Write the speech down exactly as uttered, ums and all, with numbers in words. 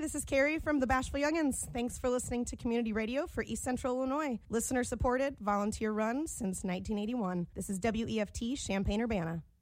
this is Carrie from the Bashful Youngins. Thanks for listening to Community Radio for East Central Illinois. Listener-supported, volunteer-run since nineteen eighty-one. This is W E F T Champaign-Urbana.